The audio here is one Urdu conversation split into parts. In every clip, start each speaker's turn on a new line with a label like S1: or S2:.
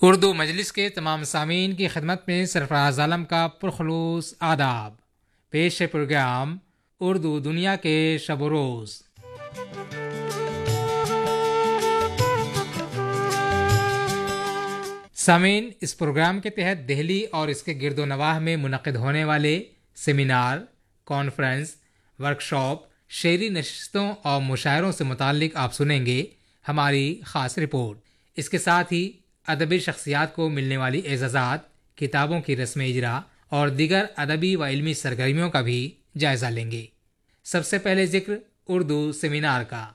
S1: اردو مجلس کے تمام سامعین کی خدمت میں سرفراز عالم کا پرخلوص آداب. پیش ہے پروگرام اردو دنیا کے شب و روز. سامعین، اس پروگرام کے تحت دہلی اور اس کے گرد و نواح میں منعقد ہونے والے سیمینار، کانفرنس، ورکشاپ، شعری نشستوں اور مشاعروں سے متعلق آپ سنیں گے ہماری خاص رپورٹ. اس کے ساتھ ہی ادبی شخصیات کو ملنے والی اعزازات، کتابوں کی رسم اجرا اور دیگر ادبی و علمی سرگرمیوں کا بھی جائزہ لیں گے. سب سے پہلے ذکر اردو سیمینار کا.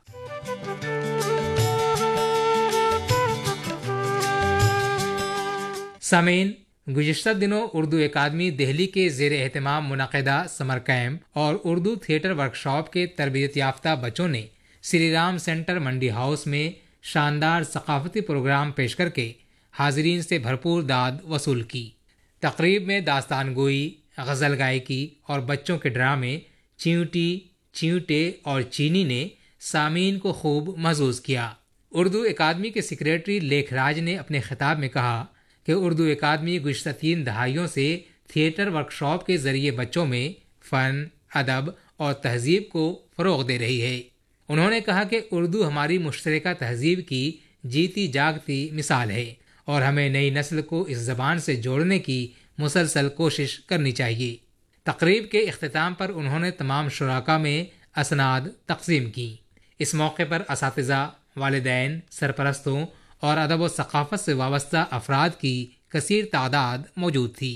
S1: سامعین، گزشتہ دنوں اردو اکادمی دہلی کے زیر اہتمام منعقدہ سمر کیمپ اور اردو تھیٹر ورکشاپ کے تربیت یافتہ بچوں نے سری رام سینٹر منڈی ہاؤس میں شاندار ثقافتی پروگرام پیش کر کے حاضرین سے بھرپور داد وصول کی. تقریب میں داستان گوئی، غزل گائیکی اور بچوں کے ڈرامے چیونٹی، چیونٹے اور چینی نے سامعین کو خوب محظوظ کیا. اردو اکادمی کے سیکریٹری لیکھ راج نے اپنے خطاب میں کہا کہ اردو اکادمی گزشتہ 3 دہائیوں سے تھیٹر ورکشاپ کے ذریعے بچوں میں فن، ادب اور تہذیب کو فروغ دے رہی ہے. انہوں نے کہا کہ اردو ہماری مشترکہ تہذیب کی جیتی جاگتی مثال ہے اور ہمیں نئی نسل کو اس زبان سے جوڑنے کی مسلسل کوشش کرنی چاہیے. تقریب کے اختتام پر انہوں نے تمام شرکاء میں اسناد تقسیم کی. اس موقع پر اساتذہ، والدین، سرپرستوں اور ادب و ثقافت سے وابستہ افراد کی کثیر تعداد موجود تھی.